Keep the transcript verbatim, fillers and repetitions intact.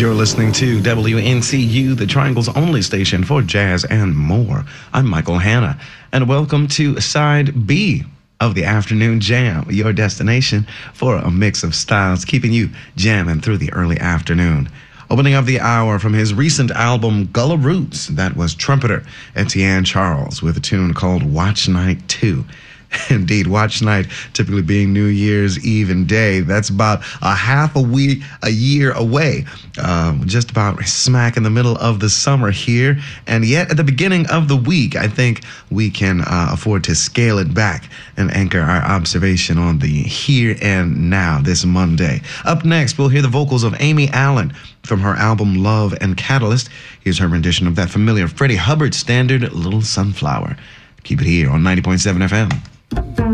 You're listening to W N C U, the Triangle's only station for jazz and more. I'm Michael Hanna, and welcome to Side B of the Afternoon Jam, your destination for a mix of styles, keeping you jamming through the early afternoon. Opening up the hour from his recent album, Gullah Roots, that was trumpeter Etienne Charles with a tune called Watch Night two. Indeed, Watch Night typically being New Year's Eve and day. That's about a half a week, a year away. Um, just about smack in the middle of the summer here. And yet at the beginning of the week, I think we can uh, afford to scale it back and anchor our observation on the here and now this Monday. Up next, we'll hear the vocals of Amy Allen from her album Love and Catalyst. Here's her rendition of that familiar Freddie Hubbard standard, Little Sunflower. Keep it here on ninety point seven F M.